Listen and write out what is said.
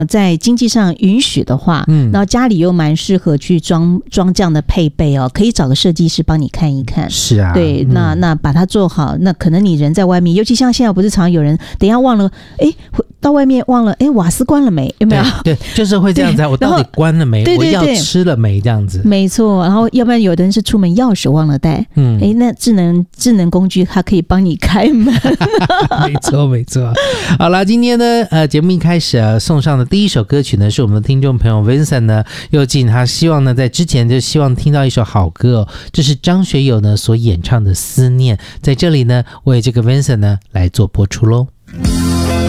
在经济上允许的话，然后家里又蛮适合去装这样的配备哦，可以找个设计师帮你看一看。 是啊， 对，那把它做好，那可能你人在外面，尤其像现在不是常有人等一下忘了，到外面忘了，瓦斯关了没？有没有？ 对，就是会这样子，我到底关了没？我要吃了没？这样子，没错。然后要不然有的人是出门钥匙忘了带，那智能工具它可以帮你开门。 没错。好啦，今天呢，节目一开始送上的第一首歌曲呢，是我们的听众朋友 Vincent 呢又进，他希望呢在之前就希望听到一首好歌哦，这是张学友呢所演唱的《思念》，在这里呢为这个 Vincent 呢来做播出咯。